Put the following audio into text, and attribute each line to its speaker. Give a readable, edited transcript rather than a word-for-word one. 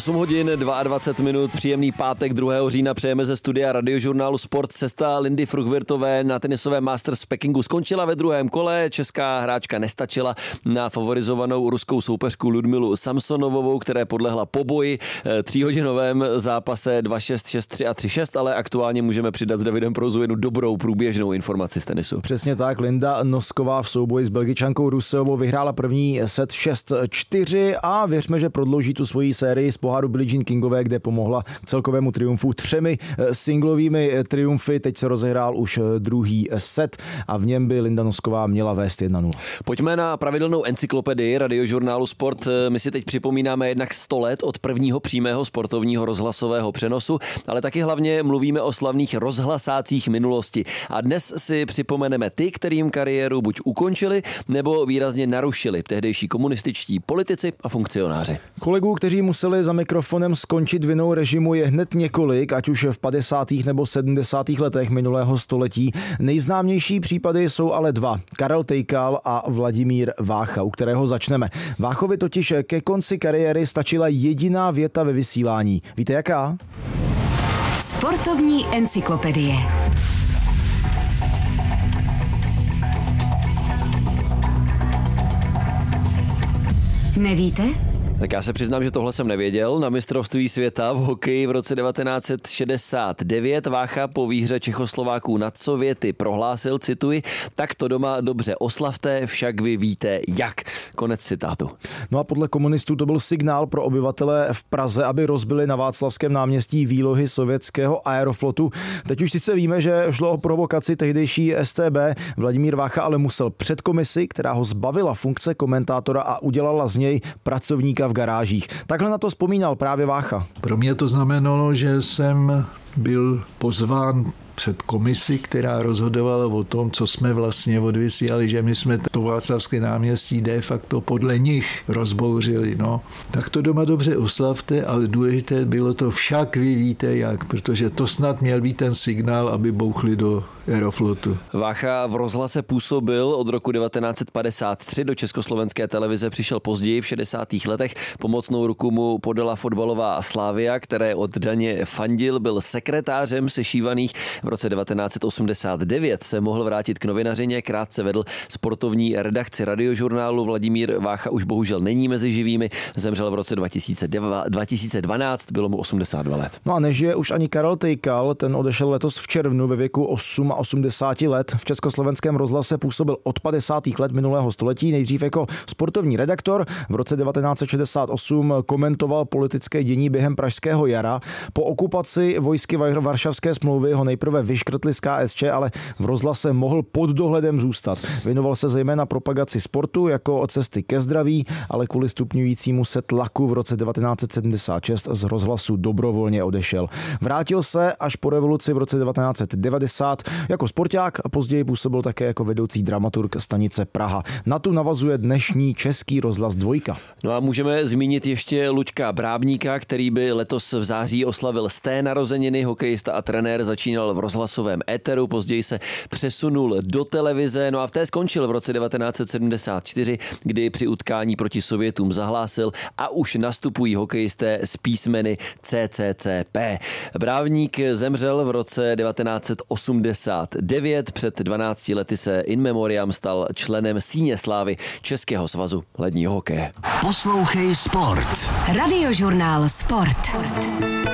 Speaker 1: 8 hodin 22 minut, příjemný pátek 2. října přejeme ze studia Radiožurnálu Sport. Cesta Lindy Fruchwirthové na tenisové Masters v Pekingu skončila ve druhém kole. Česká hráčka nestačila na favorizovanou ruskou soupeřku Ludmilu Samsonovovou, které podlehla poboji 3hodinovém zápase 2-6, 6-3 a 3-6, ale aktuálně můžeme přidat s Davidem Prouzou jednu dobrou průběžnou informaci z tenisu.
Speaker 2: Přesně tak, Linda Nosková v souboji s Belgičankou Rusovou vyhrála první set 6-4 a věřme, že prodlouží tu svoji sérii z poháru Billie Jean Kingové, kde pomohla k celkovému triumfu 3 singlovými triumfy. Teď se rozehrál už druhý set a v něm by Linda Nosková měla vést 1-0.
Speaker 1: Pojďme na pravidelnou encyklopedii Radiožurnálu Sport. My si teď připomínáme jednak 100 let od prvního přímého sportovního rozhlasového přenosu, ale taky hlavně mluvíme o slavných rozhlasácích minulosti. A dnes si připomeneme ty, kterým kariéru buď ukončili, nebo výrazně narušili tehdejší komunističtí politici a funkcionáři.
Speaker 2: Kolegů, kteří museli za mikrofonem skončit vinou režimu, je hned několik, ať už v 50. nebo 70. letech minulého století. Nejznámější případy jsou ale dva. Karel Tejkal a Vladimír Vácha, u kterého začneme. Váchovi totiž ke konci kariéry stačila jediná věta ve vysílání. Víte jaká?
Speaker 3: Sportovní encyklopedie. Nevíte?
Speaker 1: Tak já se přiznám, že tohle jsem nevěděl. Na mistrovství světa v hokeji v roce 1969 Vácha po výhře Čechoslováků nad Sověty prohlásil, cituji, tak to doma dobře oslavte, však vy víte jak. Konec citátu.
Speaker 2: No a podle komunistů to byl signál pro obyvatele v Praze, aby rozbili na Václavském náměstí výlohy sovětského aeroflotu. Teď už sice víme, že šlo o provokaci tehdejší StB. Vladimír Vácha ale musel před komisi, která ho zbavila funkce komentátora a udělala z něj pracovníka v garážích. Takhle na to vzpomínal právě Vácha.
Speaker 4: Pro mě to znamenalo, že jsem byl pozván před komisi, která rozhodovala o tom, co jsme vlastně odvysílali, že my jsme to Václavské náměstí de facto podle nich rozbouřili. No. Tak to doma dobře oslavte, ale důležité bylo to však vy víte jak, protože to snad měl být ten signál, aby bouchli do Aeroflotu.
Speaker 1: Vácha v rozhlase působil od roku 1953, do československé televize přišel později v 60. letech. Pomocnou ruku mu podala fotbalová Slavia, které oddaně fandil, byl sekretářem sešívaných. V roce 1989 se mohl vrátit k novinařině, krátce vedl sportovní redakci Radiožurnálu. Vladimír Vácha už bohužel není mezi živými, zemřel v roce 2012, bylo mu 82 let.
Speaker 2: No a nežije už ani Karel Tejkal, ten odešel letos v červnu ve věku 80 let. V československém rozhlase působil od 50. let minulého století, nejdřív jako sportovní redaktor. V roce 1968 komentoval politické dění během Pražského jara. Po okupaci vojsky Varšavské smlouvy ho nejprve vyškrtli z KSČ, ale v rozhlase mohl pod dohledem zůstat. Věnoval se zejména propagaci sportu jako cesty ke zdraví, ale kvůli stupňujícímu se tlaku v roce 1976 z rozhlasu dobrovolně odešel. Vrátil se až po revoluci v roce 1990 jako sporták a později působil také jako vedoucí dramaturg stanice Praha. Na tu navazuje dnešní Český rozhlas 2.
Speaker 1: No a můžeme zmínit ještě Luďka Brábníka, který by letos v září oslavil 100. narozeniny. Hokejista a trenér začínal v rozhlasovém éteru, později se přesunul do televize, no a v té skončil v roce 1974, kdy při utkání proti Sovětům zahlásil a už nastupují hokejisté s písmeny CCCP. Brábník zemřel v roce 1989, před 12 lety se in memoriam stal členem síně slávy Českého svazu ledního hokeje.
Speaker 3: Poslouchej Sport. Radiožurnál Sport.